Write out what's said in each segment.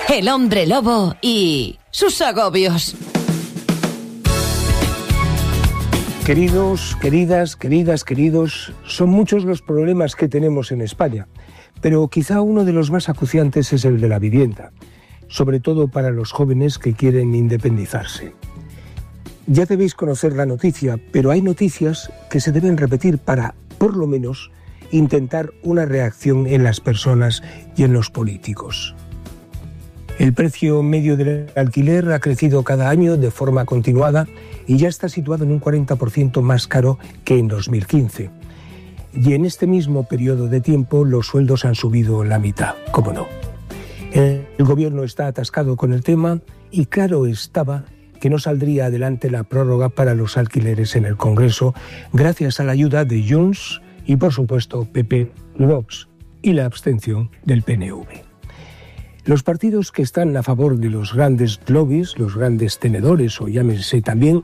el hombre lobo y sus agobios. Queridos, queridos, son muchos los problemas que tenemos en España, pero quizá uno de los más acuciantes es el de la vivienda, sobre todo para los jóvenes que quieren independizarse. Ya debéis conocer la noticia, pero hay noticias que se deben repetir para, por lo menos, intentar una reacción en las personas y en los políticos. El precio medio del alquiler ha crecido cada año de forma continuada y ya está situado en un 40% más caro que en 2015. Y en este mismo periodo de tiempo los sueldos han subido la mitad, cómo no. El gobierno está atascado con el tema y claro estaba que no saldría adelante la prórroga para los alquileres en el Congreso gracias a la ayuda de Junts y, por supuesto, PP y Vox y la abstención del PNV. Los partidos que están a favor de los grandes lobbies, los grandes tenedores o llámense también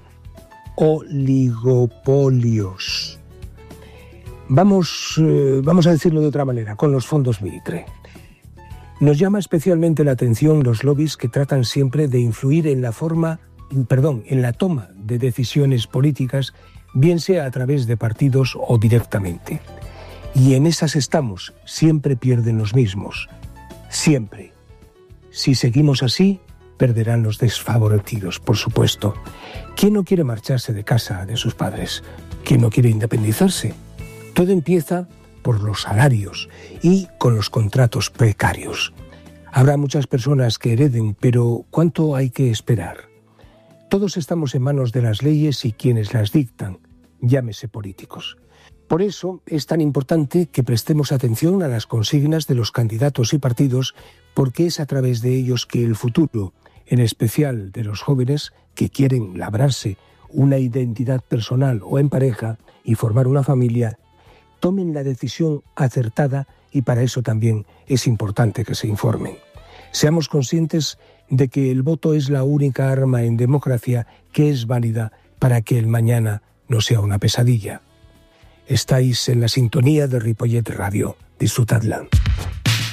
oligopolios. Vamos a decirlo de otra manera, con los fondos Mitre. Nos llama especialmente la atención los lobbies que tratan siempre de influir en la toma de decisiones políticas, bien sea a través de partidos o directamente. Y en esas estamos, siempre pierden los mismos, siempre. Si seguimos así, perderán los desfavorecidos, por supuesto. ¿Quién no quiere marcharse de casa de sus padres? ¿Quién no quiere independizarse? Todo empieza por los salarios y con los contratos precarios. Habrá muchas personas que hereden, pero ¿cuánto hay que esperar? Todos estamos en manos de las leyes y quienes las dictan, llámese políticos. Por eso es tan importante que prestemos atención a las consignas de los candidatos y partidos, porque es a través de ellos que el futuro, en especial de los jóvenes que quieren labrarse una identidad personal o en pareja y formar una familia, tomen la decisión acertada y para eso también es importante que se informen. Seamos conscientes de que el voto es la única arma en democracia que es válida para que el mañana no sea una pesadilla. Estáis en la sintonía de Ripollet Radio. Disfrutadla.